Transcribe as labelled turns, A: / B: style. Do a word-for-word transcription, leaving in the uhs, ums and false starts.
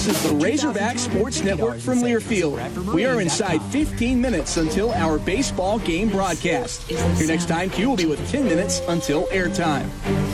A: is the Razorback Sports Network from Learfield. We are inside fifteen minutes until our baseball game broadcast. Here next time, Q will be with ten minutes until airtime.